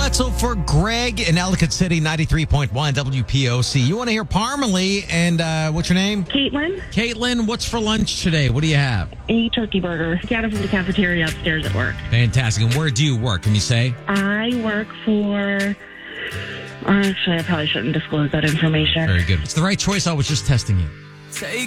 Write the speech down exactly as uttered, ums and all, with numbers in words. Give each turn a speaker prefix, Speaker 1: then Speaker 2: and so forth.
Speaker 1: Wetzel for Greg in Ellicott City, ninety-three point one W P O C. You want to hear Parmalee, and uh, what's your name?
Speaker 2: Caitlin.
Speaker 1: Caitlin, what's for lunch today? What do you have?
Speaker 2: A turkey burger. Got it from the cafeteria upstairs at work.
Speaker 1: Fantastic. And where do you work? Can you say?
Speaker 2: I work for... Actually, I probably shouldn't disclose that information.
Speaker 1: Very good. It's the right choice. I was just testing you.
Speaker 3: Take